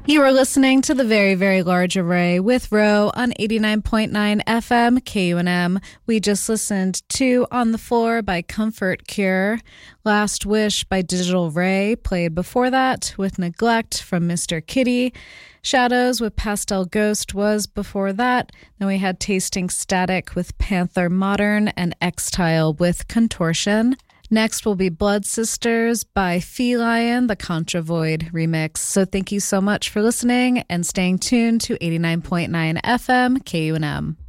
You are listening to the Very, Very Large Array with Roe on 89.9 FM KUNM. We just listened to On the Floor by Comfort Cure, Last Wish by Digital Ray, played before that with Neglect from Mr. Kitty. Shadows with Pastel Ghost was before that. Then we had Tasting Static with Panther Modern and X-Tile with Contortion. Next will be Blood Sisters by Feline, the Contra Void remix. So thank you so much for listening and staying tuned to 89.9 FM KUNM.